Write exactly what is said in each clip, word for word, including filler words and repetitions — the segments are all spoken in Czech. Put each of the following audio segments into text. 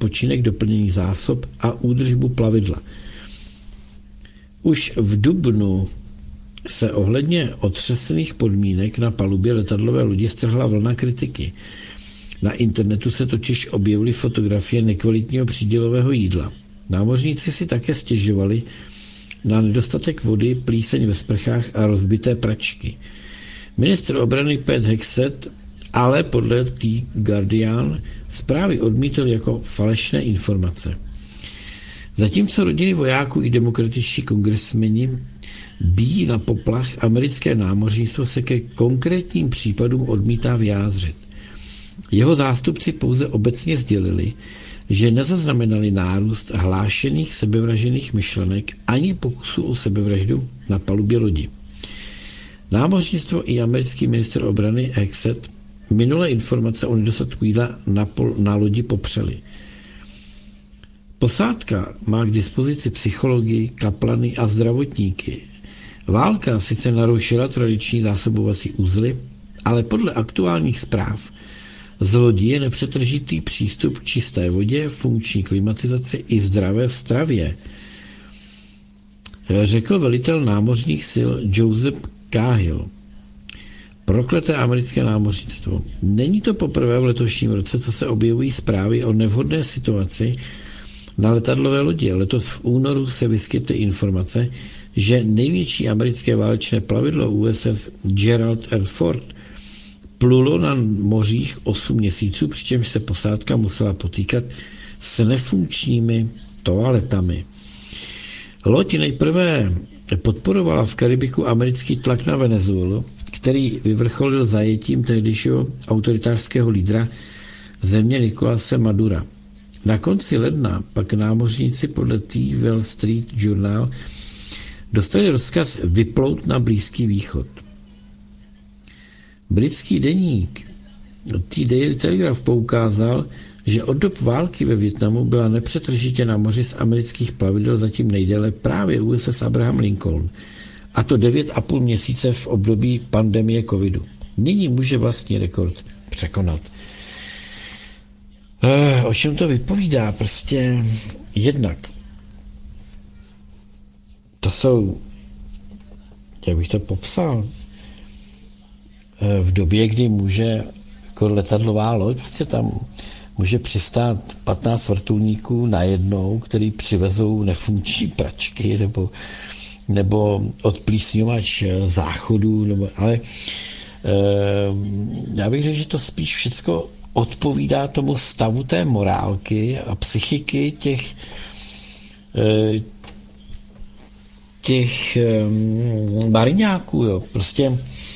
odpočinek, doplnění zásob a údržbu plavidla. Už v dubnu se ohledně otřesných podmínek na palubě letadlové lodi strhla vlna kritiky. Na internetu se totiž objevily fotografie nekvalitního přídělového jídla. Námořníci si také stěžovali na nedostatek vody, plíseň ve sprchách a rozbité pračky. Ministr obrany Pete Hegseth ale podle The Guardian zprávy odmítl jako falešné informace. Zatímco rodiny vojáků i demokratičtí kongresmeni bíjí na poplach, americké námořnictvo se ke konkrétním případům odmítá vyjádřit. Jeho zástupci pouze obecně sdělili, že nezaznamenali nárůst hlášených sebevražených myšlenek ani pokusů o sebevraždu na palubě lodi. Námořnictvo i americký ministr obrany Hegseth minulé informace o nedostatku jídla na, pol, na lodi popřeli. Posádka má k dispozici psychologii, kaplany a zdravotníky. Válka sice narušila tradiční zásobovací uzly, ale podle aktuálních zpráv z lodí je nepřetržitý přístup k čisté vodě, funkční klimatizaci i zdravé stravě, řekl velitel námořních sil Joseph Cahill. Prokleté americké námořnictvo. Není to poprvé v letošním roce, co se objevují zprávy o nevhodné situaci na letadlové lodi. Letos v únoru se vyskytly informace, že největší americké válečné plavidlo U S S Gerald R. Ford plulo na mořích osm měsíců, přičemž se posádka musela potýkat s nefunkčními toaletami. Loď nejprve podporovala v Karibiku americký tlak na Venezuelu, který vyvrcholil zajetím tehdejšího autoritářského lídra země Nicolase Madura. Na konci ledna pak námořníci podle The Wall Street Journal dostali rozkaz vyplout na Blízký východ. Britský deník The Daily Telegraph poukázal, že od dob války ve Vietnamu byla nepřetržitě na moři z amerických plavidel zatím nejdéle právě U S S Abraham Lincoln, a to devět a půl měsíce v období pandemie covidu. Nyní může vlastní rekord překonat. Eh, o čem to vypovídá? Prostě jednak. To jsou, jak bych to popsal, v době, kdy může jako letadlová loď, prostě tam může přistát patnáct vrtulníků najednou, který přivezou nefunkční pračky nebo, nebo odplísňovač záchodů, nebo, ale e, já bych řekl, že to spíš všecko odpovídá tomu stavu té morálky a psychiky těch e, těch e, mariňáků, jo, prostě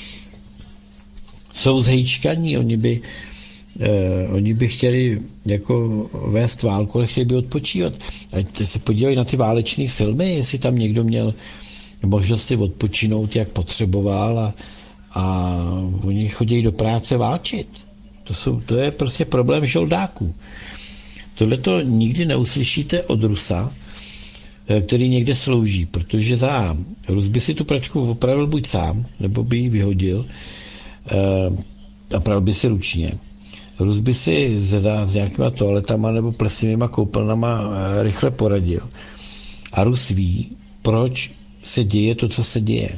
jsou zhejčkaní, oni by, eh, oni by chtěli jako vést válku, ale chtěli by odpočívat. A se podívají na ty válečné filmy, jestli tam někdo měl možnost si odpočinout, jak potřeboval, a, a oni chodí do práce válčit. To, jsou, to je prostě problém žoldáků. Tohle to nikdy neuslyšíte od Rusa, který někde slouží, protože za Rus by si tu pračku opravil buď sám, nebo by ji vyhodil, a pral by si ručně. Rus by si se s nějakýma toaletama nebo plesnými koupelnama rychle poradil. A Rus ví, proč se děje to, co se děje.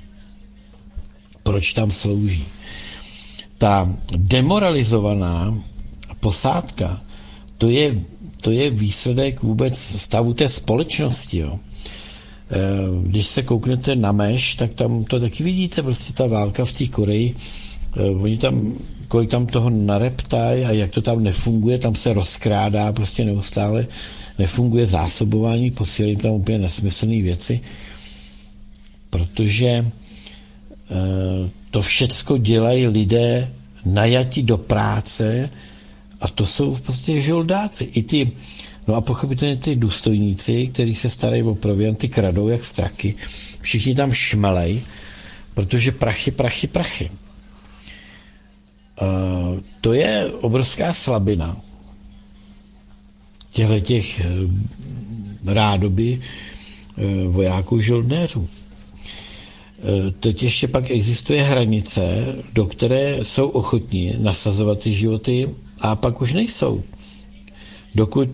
Proč tam slouží. Ta demoralizovaná posádka, to je, to je výsledek vůbec stavu té společnosti. Jo. Když se kouknete na Meš, tak tam to taky vidíte, prostě ta válka v té Koreji, oni tam, kolik tam toho nareptají a jak to tam nefunguje, tam se rozkrádá prostě neustále, nefunguje zásobování, posílají tam úplně nesmyslné věci, protože to všecko dělají lidé najati do práce a to jsou prostě žoldáci. I ty No a pochopitelně ty důstojníci, kteří se starají o provianty, kradou jak straky. Všichni tam šmelej, protože prachy, prachy, prachy. Uh, to je obrovská slabina těchto těch uh, rádoby uh, vojáků žoldnéřů. Uh, teď ještě pak existuje hranice, do které jsou ochotní nasazovat ty životy, a pak už nejsou. Dokud